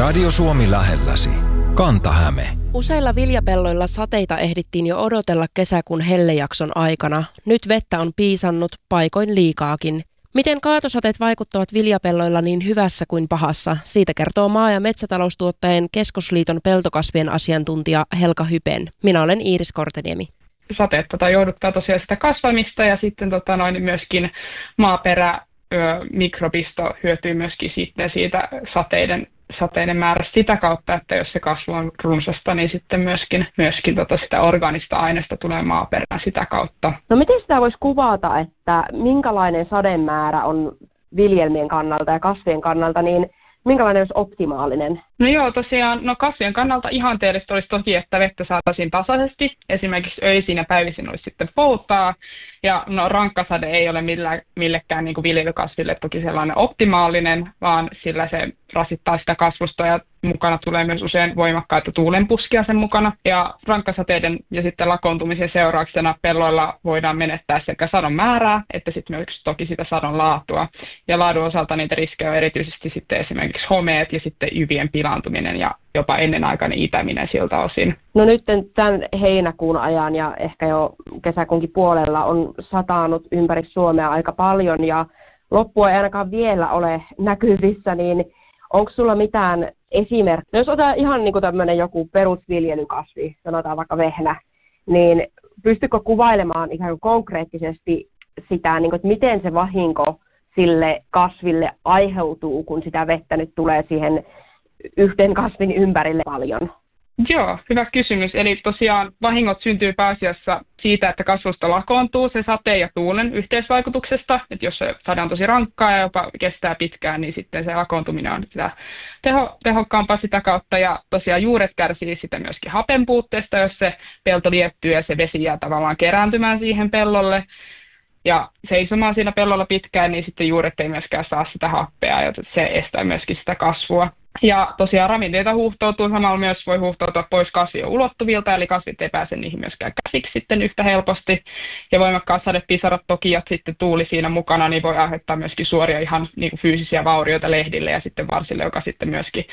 Radio Suomi lähelläsi. Kanta-Häme. Useilla viljapelloilla sateita ehdittiin jo odotella kesäkuun hellejakson aikana. Nyt vettä on piisannut, paikoin liikaakin. Miten kaatosateet vaikuttavat viljapelloilla niin hyvässä kuin pahassa? Siitä kertoo maa- ja metsätaloustuottajien keskusliiton peltokasvien asiantuntija Helka Hypen. Minä olen Iiris Korteniemi. Sateet jouduttaa tosiaan sitä kasvamista ja sitten myöskin maaperä mikrobisto hyötyy myöskin siitä sateiden määrästä sitä kautta, että jos se kasvu on runsasta, niin sitten myöskin sitä orgaanista aineesta tulee maaperään sitä kautta. No miten sitä voisi kuvata, että minkälainen sademäärä on viljelmien kannalta ja kasvien kannalta, niin minkälainen olisi optimaalinen? No joo, tosiaan, kasvien kannalta ihanteellista olisi toki, että vettä saataisiin tasaisesti. Esimerkiksi öisin ja päivisin olisi sitten poutaa. Ja rankkasade ei ole millekään niin kuin viljelykasville toki sellainen optimaalinen, vaan sillä se rasittaa sitä kasvusta ja mukana tulee myös usein voimakkaita tuulenpuskia sen mukana. Ja rankkasateiden ja sitten lakoontumisen seurauksena pelloilla voidaan menettää sekä sadon määrää että sitten myös toki sitä sadon laatua. Ja laadun osalta niitä riskejä on erityisesti sitten esimerkiksi homeet ja sitten jyvien pilaantuminen ja jopa ennenaikainen itäminen siltä osin. No nyt tämän heinäkuun ajan ja ehkä jo kesäkuunkin puolella on satanut ympäri Suomea aika paljon ja loppua ei ainakaan vielä ole näkyvissä, niin onko sulla mitään esimerkkiä? Jos otetaan ihan niin kuin tämmöinen joku perusviljelykasvi, sanotaan vaikka vehnä, niin pystytkö kuvailemaan ikään kuin konkreettisesti sitä, niin kuin, että miten se vahinko sille kasville aiheutuu, kun sitä vettä nyt tulee siihen yhden kasvin ympärille paljon? Joo, hyvä kysymys. Eli tosiaan vahingot syntyy pääasiassa siitä, että kasvusta lakoontuu se sateen ja tuulen yhteisvaikutuksesta. Että jos se sade on tosi rankkaa ja jopa kestää pitkään, niin sitten se lakoontuminen on sitä tehokkaampaa sitä kautta. Ja tosiaan juuret kärsii sitä myöskin hapen puutteesta, jos se pelto liettyy ja se vesi jää tavallaan kerääntymään siihen pellolle. Ja seisomaan siinä pellolla pitkään, niin sitten juuret ei myöskään saa sitä happea ja se estää myöskin sitä kasvua. Ja tosiaan ravinteita huuhtoutuu, samalla myös voi huuhtoutua pois kasvien ulottuvilta, eli kasvit ei pääse niihin myöskään käsiksi sitten yhtä helposti. Ja voimakkaat sadepisarat toki ja sitten tuuli siinä mukana, niin voi aiheuttaa myöskin suoria ihan niin kuin fyysisiä vaurioita lehdille ja sitten varsille, joka sitten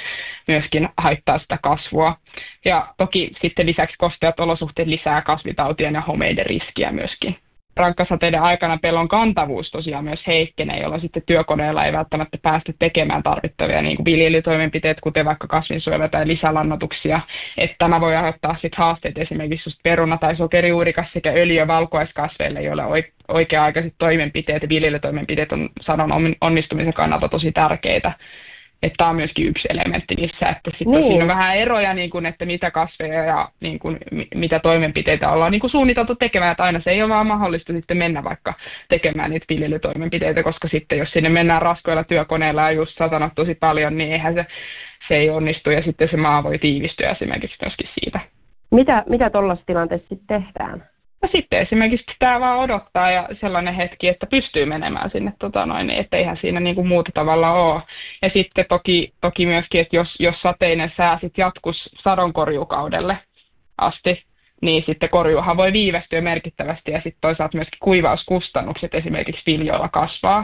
myöskin haittaa sitä kasvua. Ja toki sitten lisäksi kosteat olosuhteet lisää kasvitautien ja homeiden riskiä myöskin. Rankkasateiden aikana pellon kantavuus tosiaan myös heikkenee, jolloin sitten työkoneella ei välttämättä päästä tekemään tarvittavia niin kuin viljelytoimenpiteet, kuten vaikka kasvinsuojelua tai lisälannoituksia. Että tämä voi aiheuttaa sitten haasteet esimerkiksi just peruna- tai sokerijuurikas sekä öljy- ja valkuaiskasveille, joilla oikea-aikaiset toimenpiteet ja viljelytoimenpiteet on sadon onnistumisen kannalta tosi tärkeitä. Että tämä on myöskin yksi elementti niissä, että sitten siinä on vähän eroja, niin kuin, että mitä kasveja ja niin kuin, mitä toimenpiteitä ollaan niin kuin suunniteltu tekemään, että aina se ei ole vaan mahdollista sitten mennä vaikka tekemään niitä viljelytoimenpiteitä, koska sitten jos sinne mennään raskoilla työkoneilla ja just satanut tosi paljon, niin eihän se ei onnistu ja sitten se maa voi tiivistyä esimerkiksi myöskin siitä. Mitä tuollaisessa tilanteessa sitten tehdään? Ja sitten esimerkiksi pitää vaan odottaa ja sellainen hetki, että pystyy menemään sinne, että eihän siinä niin kuin muuta tavalla ole. Ja sitten toki myöskin, että jos sateinen sää sitten jatkuisi sadonkorjuukaudelle asti, niin sitten korjuuhan voi viivästyä merkittävästi ja sitten toisaalta myöskin kuivauskustannukset esimerkiksi viljoilla kasvaa.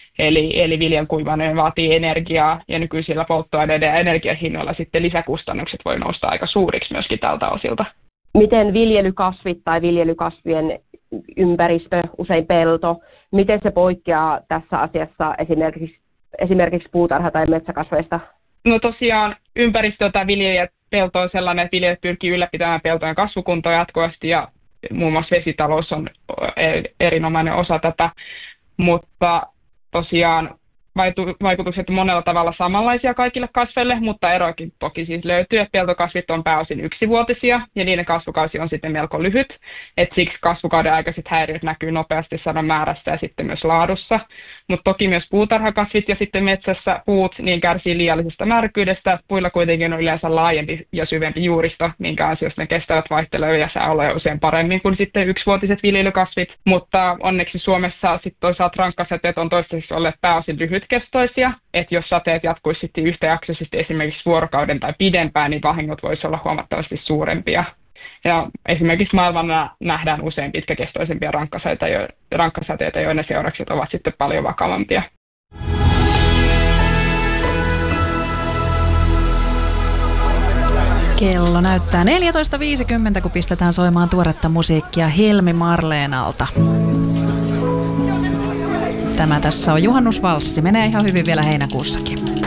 Eli viljan kuivaaminen vaatii energiaa ja nykyisillä polttoaineiden ja energiahinnoilla sitten lisäkustannukset voi nousta aika suuriksi myöskin tältä osilta. Miten viljelykasvit tai viljelykasvien ympäristö, usein pelto, miten se poikkeaa tässä asiassa esimerkiksi puutarha- tai metsäkasveista? No tosiaan ympäristö tai viljelijäpelto on sellainen, että viljelijät pyrkii ylläpitämään peltojen kasvukuntoa jatkuvasti ja muun muassa vesitalous on erinomainen osa tätä, mutta tosiaan vaikutukset on monella tavalla samanlaisia kaikille kasveille, mutta eroakin toki siis löytyy, että peltokasvit on pääosin yksivuotisia ja niiden kasvukausi on sitten melko lyhyt, että siksi kasvukauden aikaiset häiriöt näkyy nopeasti sadon määrässä ja sitten myös laadussa, mutta toki myös puutarhakasvit ja sitten metsässä puut niin kärsii liiallisesta märkyydestä, puilla kuitenkin on yleensä laajempi ja syvempi juuristo, minkä ansiosta ne kestävät vaihtelevia sääoloja usein paremmin kuin sitten yksivuotiset viljelykasvit, mutta onneksi Suomessa sitten toisaalta rankkasateet on toistaiseksi olleet pääosin lyhytkestoisia, että jos sateet jatkuisi sitten yhtäjaksoisesti esimerkiksi vuorokauden tai pidempään, niin vahingot voisi olla huomattavasti suurempia. Ja esimerkiksi maailmalla nähdään usein pitkäkestoisempia rankkasateita, joiden seuraukset ovat sitten paljon vakavampia. Kello näyttää 14.50, kun pistetään soimaan tuoretta musiikkia Helmi Marleenalta. Tämä tässä on juhannusvalssi. Menee ihan hyvin vielä heinäkuussakin.